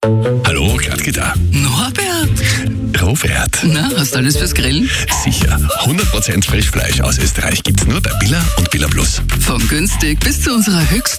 Hallo, Gradke da. Norbert, Robert. na, hast du alles fürs Grillen? Sicher. 100% Frischfleisch aus Österreich gibt's nur bei Billa und Billa Plus. Von günstig bis zu unserer höchsten